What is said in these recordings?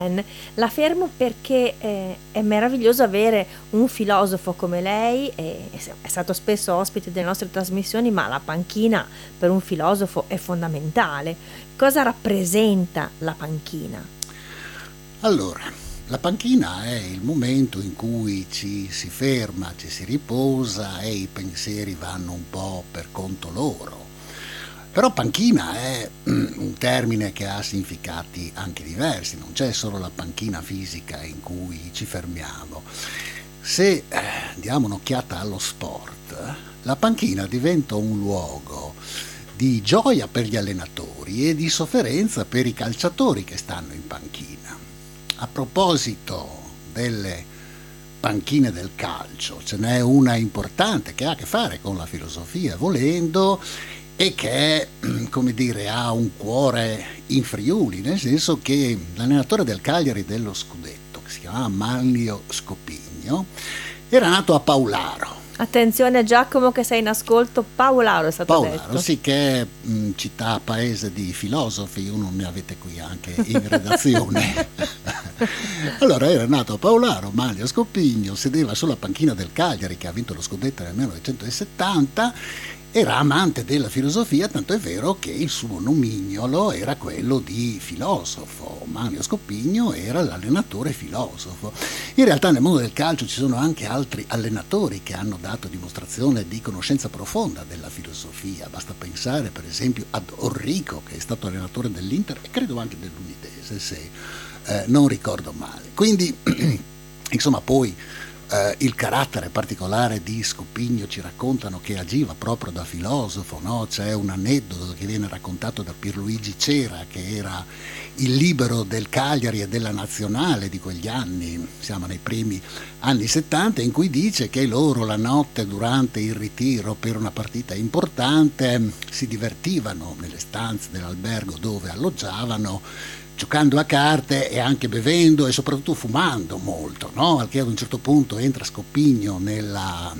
La fermo perché è meraviglioso avere un filosofo come lei, è stato spesso ospite delle nostre trasmissioni, ma la panchina per un filosofo è fondamentale. Cosa rappresenta la panchina? Allora, la panchina è il momento in cui ci si ferma, ci si riposa e i pensieri vanno un po' per conto loro. Però panchina è un termine che ha significati anche diversi, non c'è solo la panchina fisica in cui ci fermiamo. Se diamo un'occhiata allo sport, la panchina diventa un luogo di gioia per gli allenatori e di sofferenza per i calciatori che stanno in panchina. A proposito delle panchine del calcio, ce n'è una importante che ha a che fare con la filosofia, volendo, e che come dire, ha un cuore in Friuli, nel senso che l'allenatore del Cagliari dello scudetto, che si chiamava Manlio Scopigno, era nato a Paularo. Attenzione Giacomo che sei in ascolto, Paolaro è stato Paolaro, detto. sì, che è città, paese di filosofi, uno ne avete qui anche in redazione. Allora era nato a Paolaro, Manlio Scopigno, sedeva sulla panchina del Cagliari che ha vinto lo scudetto nel 1970, era amante della filosofia, tanto è vero che il suo nomignolo era quello di filosofo. Manlio Scopigno era l'allenatore filosofo. In realtà nel mondo del calcio ci sono anche altri allenatori che hanno dato dimostrazione di conoscenza profonda della filosofia. Basta pensare per esempio ad Orrico, che è stato allenatore dell'Inter e credo anche dell'Udinese, se non ricordo male. Quindi insomma poi il carattere particolare di Scopigno ci raccontano che agiva proprio da filosofo, no? C'è un aneddoto che viene raccontato da Pierluigi Cera, che era il libero del Cagliari e della Nazionale di quegli anni, siamo nei primi anni 70, in cui dice che loro la notte durante il ritiro per una partita importante si divertivano nelle stanze dell'albergo dove alloggiavano, giocando a carte e anche bevendo e soprattutto fumando molto, no? Al che ad un certo punto entra Scopigno nella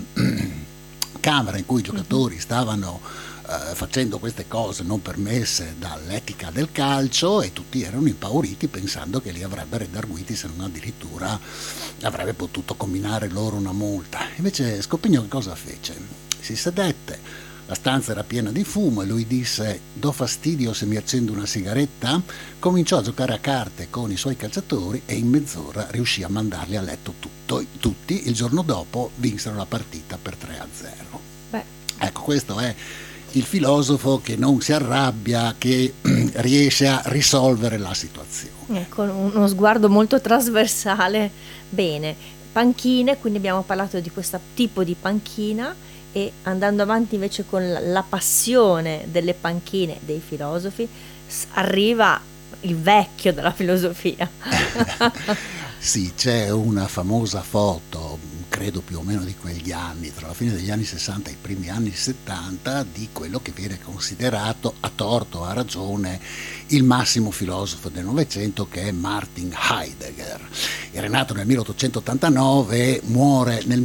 camera in cui i giocatori stavano facendo queste cose non permesse dall'etica del calcio, e tutti erano impauriti pensando che li avrebbe redarguiti, se non addirittura avrebbe potuto comminare loro una multa. Invece Scopigno che cosa fece? Si sedette, la stanza era piena di fumo e lui disse: do fastidio se mi accendo una sigaretta? Cominciò a giocare a carte con i suoi calciatori e in mezz'ora riuscì a mandarli a letto tutti. Il giorno dopo vinsero la partita per 3-0. Beh. Ecco, questo è il filosofo che non si arrabbia, che riesce a risolvere la situazione. Con uno sguardo molto trasversale. Bene, panchine, quindi abbiamo parlato di questo tipo di panchina, e andando avanti invece con la passione delle panchine dei filosofi, arriva il vecchio della filosofia. Sì, c'è una famosa foto, credo più o meno di quegli anni, tra la fine degli anni 60 e i primi anni 70, di quello che viene considerato, a torto o a ragione, il massimo filosofo del Novecento, che è Martin Heidegger. Era nato nel 1889 e muore nel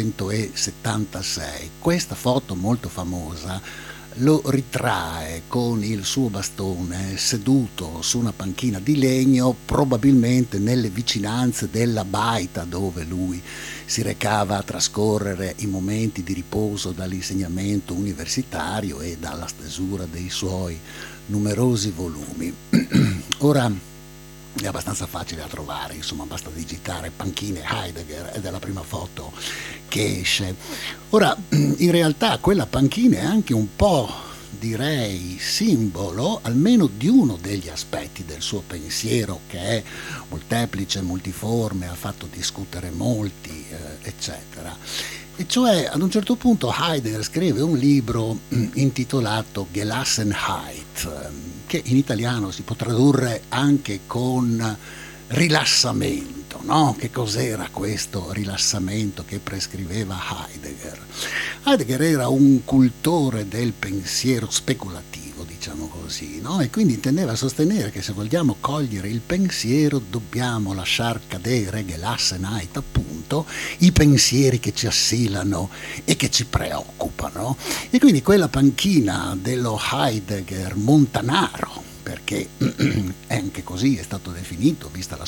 1976. Questa foto molto famosa lo ritrae con il suo bastone seduto su una panchina di legno, probabilmente nelle vicinanze della baita dove lui si recava a trascorrere i momenti di riposo dall'insegnamento universitario e dalla stesura dei suoi numerosi volumi. Ora è abbastanza facile da trovare, insomma, basta digitare panchine Heidegger ed è la prima foto che esce. Ora, in realtà quella panchina è anche un po', direi, simbolo almeno di uno degli aspetti del suo pensiero, che è molteplice, multiforme, ha fatto discutere molti, eccetera. E cioè, ad un certo punto Heidegger scrive un libro intitolato Gelassenheit, che in italiano si può tradurre anche con rilassamento, no? Che cos'era questo rilassamento che prescriveva Heidegger? Heidegger era un cultore del pensiero speculativo, diciamo così, no? E quindi intendeva sostenere che se vogliamo cogliere il pensiero dobbiamo lasciar cadere, Gelassenheit appunto, i pensieri che ci assilano e che ci preoccupano. E quindi quella panchina dello Heidegger montanaro, perché anche così è stato definito, vista la